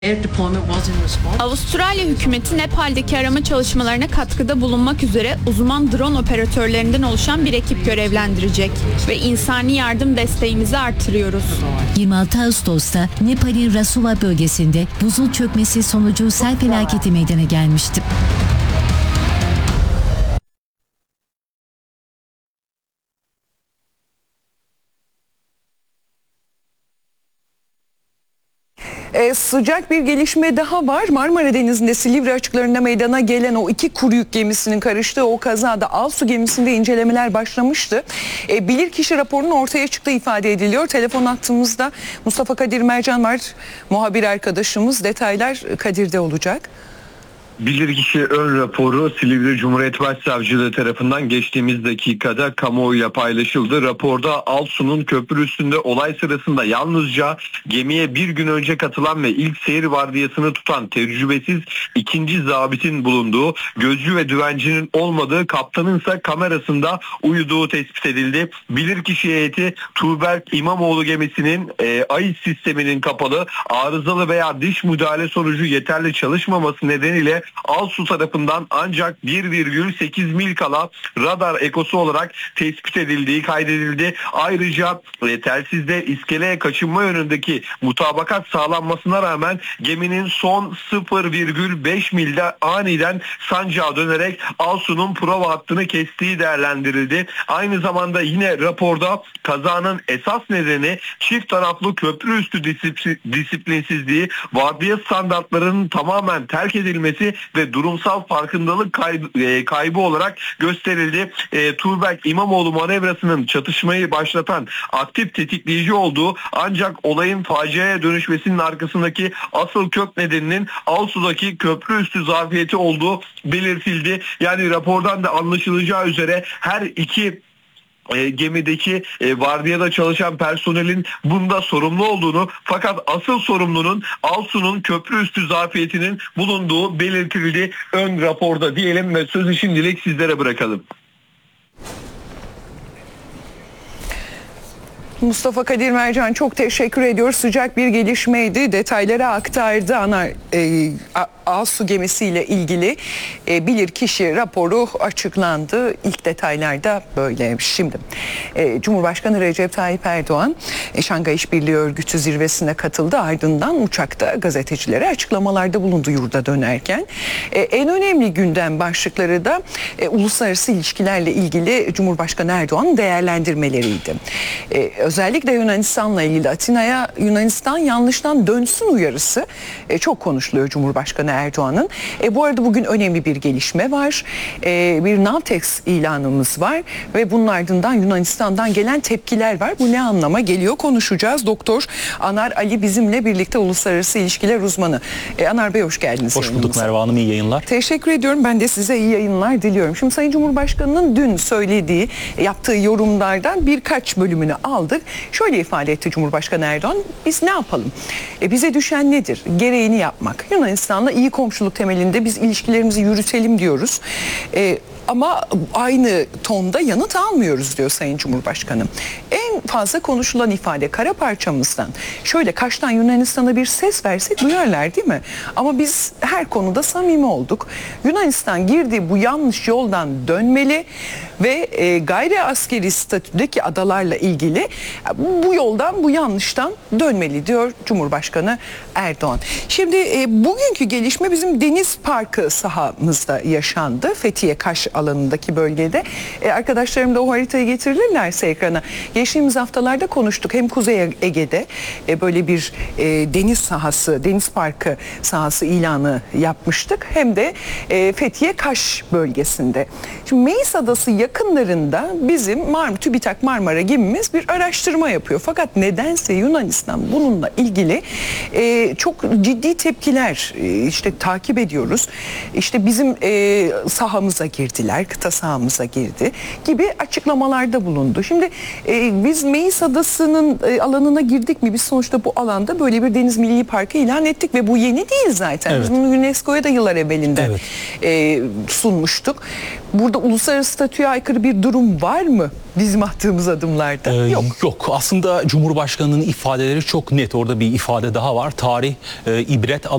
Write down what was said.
Avustralya hükümeti Nepal'deki arama çalışmalarına katkıda bulunmak üzere uzman drone operatörlerinden oluşan bir ekip görevlendirecek ve insani yardım desteğimizi artırıyoruz. 26 Ağustos'ta Nepal'in Rasuva bölgesinde buzul çökmesi sonucu sel felaketi meydana gelmişti. Sıcak bir gelişme daha var. Marmara Denizi'nde Silivri açıklarında meydana gelen o 2 kuru yük gemisinin karıştığı o kazada Alsu gemisinde incelemeler başlamıştı. Bilirkişi raporunun ortaya çıktığı ifade ediliyor. Telefon hattımızda Mustafa Kadir Mercan var. Muhabir arkadaşımız. Detaylar Kadir'de olacak. Bilirkişi ön raporu Silivri Cumhuriyet Başsavcılığı tarafından geçtiğimiz dakikada kamuoyuyla paylaşıldı. Raporda Alsu'nun köprü üstünde olay sırasında yalnızca gemiye bir gün önce katılan ve ilk seyir vardiyasını tutan tecrübesiz ikinci zabitin bulunduğu, gözcü ve düvencinin olmadığı, kaptanınsa kamerasında uyuduğu tespit edildi. Bilirkişi heyeti Tuğberk İmamoğlu gemisinin AİS sisteminin kapalı, arızalı veya dış müdahale sonucu yeterli çalışmaması nedeniyle Alsu tarafından ancak 1,8 mil kala radar ekosu olarak tespit edildiği kaydedildi. Ayrıca telsizde iskeleye kaçınma yönündeki mutabakat sağlanmasına rağmen geminin son 0,5 milde aniden sancağa dönerek Alsu'nun prova hattını kestiği değerlendirildi. Aynı zamanda yine raporda kazanın esas nedeni çift taraflı köprü üstü disiplinsizliği, vardiya standartlarının tamamen terk edilmesi ve durumsal farkındalık kaybı olarak gösterildi. Tuğberk İmamoğlu manevrasının çatışmayı başlatan aktif tetikleyici olduğu, ancak olayın faciaya dönüşmesinin arkasındaki asıl kök nedeninin Alsu'daki köprü üstü zafiyeti olduğu belirtildi. Yani rapordan da anlaşılacağı üzere her iki gemideki vardiyada çalışan personelin bunda sorumlu olduğunu, fakat asıl sorumlunun Alsu'nun köprü üstü zafiyetinin bulunduğu belirtildi ön raporda diyelim ve sözü şimdilik sizlere bırakalım. Mustafa Kadir Mercan, çok teşekkür ediyoruz. Sıcak bir gelişmeydi. Detayları aktardı. Alsu gemisiyle ilgili bilirkişi raporu açıklandı. İlk detaylarda böyle. Şimdi Cumhurbaşkanı Recep Tayyip Erdoğan Şangay İşbirliği Örgütü zirvesine katıldı. Ardından uçakta gazetecilere açıklamalarda bulundu yurda dönerken. En önemli gündem başlıkları da uluslararası ilişkilerle ilgili Cumhurbaşkanı Erdoğan'ın değerlendirmeleriydi. Özellikle Yunanistan'la ilgili Atina'ya Yunanistan yanlıştan dönsün uyarısı çok konuşuluyor Cumhurbaşkanı Erdoğan'ın. Bu arada bugün önemli bir gelişme var. Bir Navtex ilanımız var ve bunun ardından Yunanistan'dan gelen tepkiler var. Bu ne anlama geliyor konuşacağız. Doktor Anar Ali bizimle birlikte, uluslararası ilişkiler uzmanı. Anar Bey, hoş geldiniz. Hoş bulduk Merve Hanım, iyi yayınlar. Teşekkür ediyorum. Ben de size iyi yayınlar diliyorum. Şimdi Sayın Cumhurbaşkanı'nın dün söylediği, yaptığı yorumlardan birkaç bölümünü aldık. Şöyle ifade etti Cumhurbaşkanı Erdoğan: biz ne yapalım? Bize düşen nedir? Gereğini yapmak. Yunanistan'la iyi komşuluk temelinde biz ilişkilerimizi yürütelim diyoruz. Ama aynı tonda yanıt almıyoruz diyor Sayın Cumhurbaşkanı. En fazla konuşulan ifade kara parçamızdan. Şöyle Kaş'tan Yunanistan'a bir ses versek duyarlar, değil mi? Ama biz her konuda samimi olduk. Yunanistan girdiği bu yanlış yoldan dönmeli ve gayri askeri statüdeki adalarla ilgili bu yoldan, bu yanlıştan dönmeli diyor Cumhurbaşkanı Erdoğan. Şimdi bugünkü gelişme bizim Deniz Parkı sahamızda yaşandı. Fethiye Kaş alanındaki bölgede. Arkadaşlarım da o haritayı getirirlerse ekrana. Geçtiğimiz haftalarda konuştuk. Hem Kuzey Ege'de böyle bir deniz sahası, Deniz Parkı sahası ilanı yapmıştık. Hem de Fethiye Kaş bölgesinde. Şimdi Meis Adası yakınlarında bizim TÜBİTAK Marmara gemimiz bir araştırma yapıyor. Fakat nedense Yunanistan bununla ilgili çok ciddi tepkiler işte takip ediyoruz. İşte bizim sahamıza girdiler, kıta sahamıza girdi gibi açıklamalarda bulundu. Şimdi biz Meis Adası'nın alanına girdik mi? Biz sonuçta bu alanda böyle bir Deniz Milli Parkı ilan ettik ve bu yeni değil zaten. Evet. Biz bunu UNESCO'ya da yıllar evvelinden sunmuştuk. Burada uluslararası statüye aykırı bir durum var mı bizim attığımız adımlarda? Yok. Aslında Cumhurbaşkanı'nın ifadeleri çok net. Orada bir ifade daha var. Tarih ibret